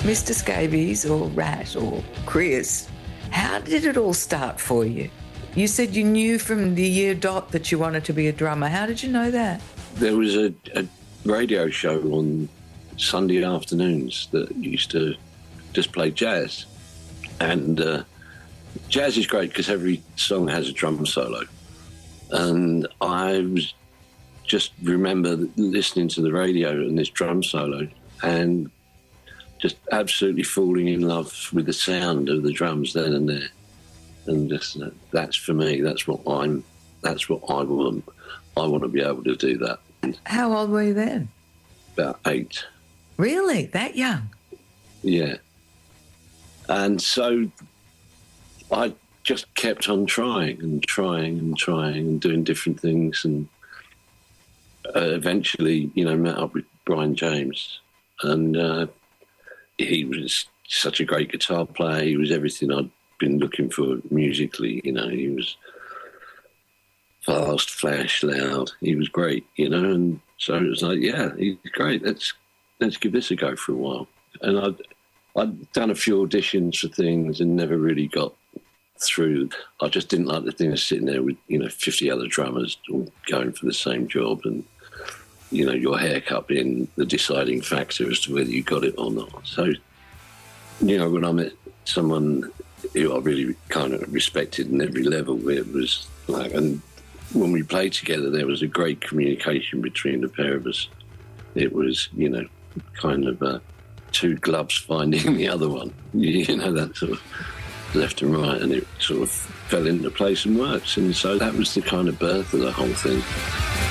Mr. Scabies or Rat or Chris, how did it all start for you? You said you knew from the year dot that you wanted to be a drummer. How did you know that? There was a radio show on Sunday afternoons that used to just play jazz. And jazz is great because every song has a drum solo. And I was just remember listening to the radio and this drum solo and just absolutely falling in love with the sound of the drums then and there. And just that's for me. That's what I want. I want to be able to do that. How old were you then? About 8. Really? That young? Yeah. And so I just kept on trying and doing different things, and eventually, met up with Brian James, and he was such a great guitar player. He was everything I'd been looking for musically. He was fast, flash, loud. He was great, and so it was like, yeah, he's great. Let's give this a go for a while. And I'd done a few auditions for things and never really got through. I just didn't like the thing of sitting there with 50 other drummers all going for the same job, and your haircut being the deciding factor as to whether you got it or not. So when I met someone who I really kind of respected in every level, it was like, and when we played together, there was a great communication between the pair of us. It was kind of two gloves finding the other one, that sort of left and right, and it sort of fell into place and worked. And so that was the kind of birth of the whole thing.